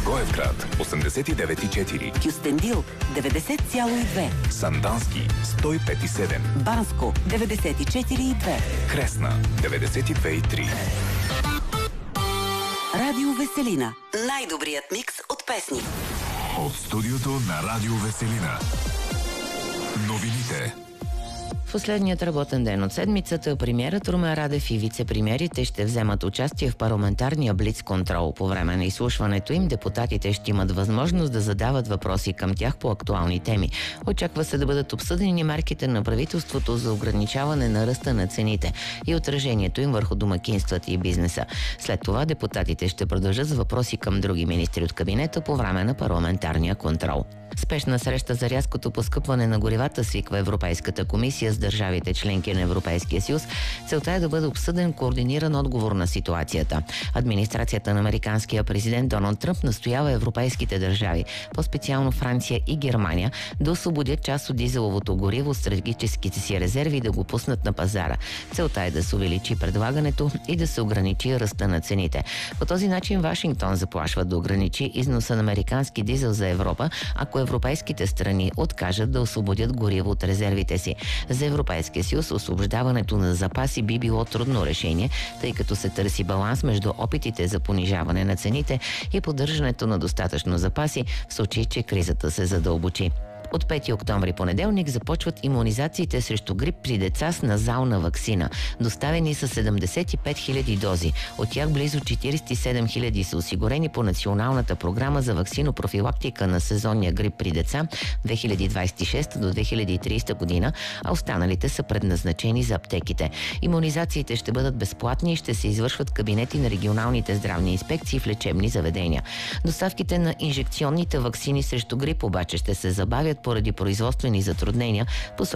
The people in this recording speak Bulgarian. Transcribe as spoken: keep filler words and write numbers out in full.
Благоевград осемдесет и девет и четири, Кюстендил деветдесет цяло и две, Сандански сто и пет и седем, Банско деветдесет и четири и две, Кресна деветдесет и две и три. Радио Веселина. Най-добрият микс от песни. От студиото на Радио Веселина. Новините. В последният работен ден от седмицата премиерът Румен Радев и вице-премиерите ще вземат участие в парламентарния блиц-контрол. По време на изслушването им депутатите ще имат възможност да задават въпроси към тях по актуални теми. Очаква се да бъдат обсъдени мерките на правителството за ограничаване на ръста на цените и отражението им върху домакинствата и бизнеса. След това депутатите ще продължат с въпроси към други министри от кабинета по време на парламентарния контрол. Спешна среща за рязкото поскъпване на горивата свиква Европейската комисия с държавите членки на Европейския съюз. Целта е да бъде обсъден координиран отговор на ситуацията. Администрацията на американския президент Доналд Тръмп настоява европейските държави, по-специално Франция и Германия, да освободят част от дизеловото гориво от стратегическите си резерви и да го пуснат на пазара. Целта е да се увеличи предлагането и да се ограничи ръста на цените. По този начин Вашингтон заплашва да ограничи износа на американски дизел за Европа, ако европейските страни откажат да освободят гориво от резервите си. За Европейския съюз освобождаването на запаси би било трудно решение, тъй като се търси баланс между опитите за понижаване на цените и поддържането на достатъчно запаси в случай, че кризата се задълбочи. От пети октомври понеделник започват имунизациите срещу грип при деца с назална ваксина. Доставени са седемдесет и пет хиляди дози. От тях близо четиридесет и седем хиляди са осигурени по Националната програма за ваксинопрофилактика на сезонния грип при деца две хиляди двадесет и шеста до две хиляди и тридесета година, а останалите са предназначени за аптеките. Имунизациите ще бъдат безплатни и ще се извършват кабинети на регионалните здравни инспекции в лечебни заведения. Доставките на инжекционните ваксини срещу грип обаче ще се забавят поради производствени затруднения, посочи